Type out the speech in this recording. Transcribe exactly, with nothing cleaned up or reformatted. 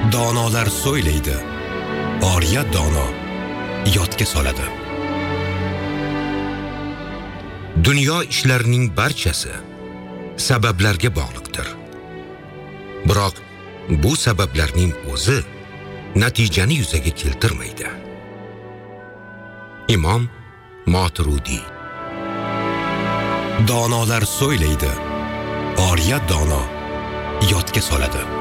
Donolar so'ylaydi, oriya dono yodga soladi. Dunyo ishlarining barchasi sabablarga bog'liqdir. Biroq bu sabablarning o'zi natijani yuzaga keltirmaydi. Imom Moturudiy. Donolar so'ylaydi, oriya dono yodga soladi.